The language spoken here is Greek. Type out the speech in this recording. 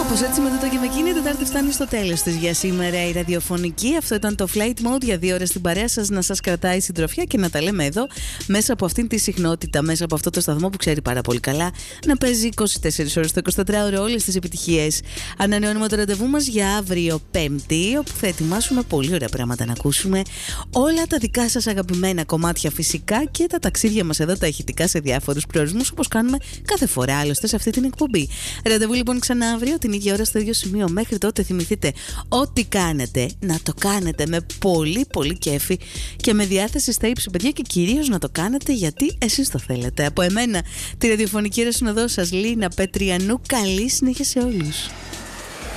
Κάπως έτσι με το και με εκείνη η Τετάρτη φτάνει στο τέλος της για σήμερα η ραδιοφωνική. Αυτό ήταν το Flight Mode για 2 ώρες στην παρέα σας, να σας κρατάει συντροφιά και να τα λέμε εδώ μέσα από αυτήν τη συχνότητα, μέσα από αυτό το σταθμό που ξέρει πάρα πολύ καλά να παίζει 24 ώρες το 24ωρο όλες τις επιτυχίες. Ανανεώνουμε το ραντεβού μας για αύριο Πέμπτη, όπου θα ετοιμάσουμε πολύ ωραία πράγματα να ακούσουμε. Όλα τα δικά σας αγαπημένα κομμάτια φυσικά και τα ταξίδια μας εδώ τα ηχητικά σε διάφορους προορισμούς, όπως κάνουμε κάθε φορά άλλωστε σε αυτή την εκπομπή. Ραντεβού λοιπόν ξανά αύριο την ίδια ώρα στο ίδιο σημείο. Μέχρι τότε θυμηθείτε ό,τι κάνετε να το κάνετε με πολύ πολύ κέφι και με διάθεση στα ύψη, παιδιά, και κυρίως να το κάνετε γιατί εσείς το θέλετε. Από εμένα τη ραδιοφωνική ρεσυνοδό σας Λίνα Πετριανού, καλή συνέχεια σε όλους.